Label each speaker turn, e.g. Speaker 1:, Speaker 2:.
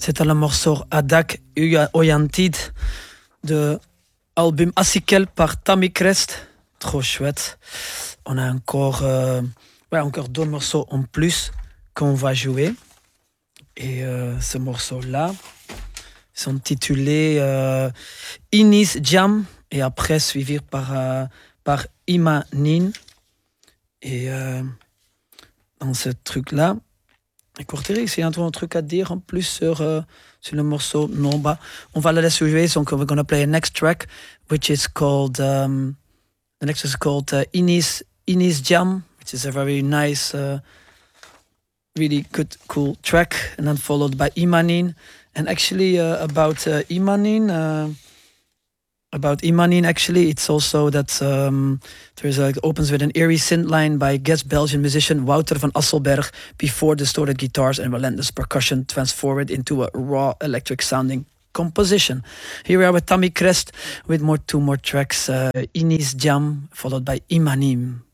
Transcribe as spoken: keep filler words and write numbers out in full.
Speaker 1: C'était le morceau Adak Oyantid de album Asikel par Tammy Crest. Trop chouette. On a encore, euh, ouais, encore deux morceaux en plus qu'on va jouer. Et euh, ce morceau-là sont titulés euh, Inis Jam et après suivi par, euh, par Imanin. Et euh, dans ce truc-là, écoutez, c'est un truc à dire en plus sur, euh, sur le morceau. Non, bah, on va le laisser jouer. So we're going to play a next track, which is called, um, the next is called uh, Inis, Inis Jam, which is a very nice, uh, really good, cool track. And then followed by Imanin. And actually, uh, about uh, Imanin, uh, About Imanin, actually, it's also that um, there's a, it opens with an eerie synth line by guest Belgian musician Wouter van Asselberg before distorted guitars and relentless percussion transform it into a raw electric sounding composition. Here we are with Tammy Crest with more two more tracks, uh, Inis Jam, followed by Imanim.